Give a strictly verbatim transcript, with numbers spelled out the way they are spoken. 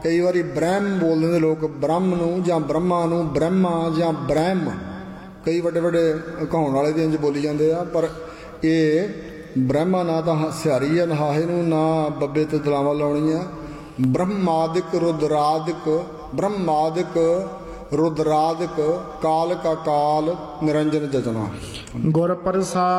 कई बारी ब्रह्म बोल देंगे लोग, ब्रह्म नूं जां ब्रह्मा नूं ब्रह्मा जां ब्रह्म, कई वड्डे वड्डे कहाउण वाले दे इंज बोली जांदे आ, पर ये ब्रह्मा ना तो सिहारी है नहाहे नूं, ना बब्बे ते दलावां लाउणियां। ब्रह्मादिक रुद्रादिक, ब्रह्मादिक रुद्रादिक, काल का काल निरंजन जजना। गुर प्रसाद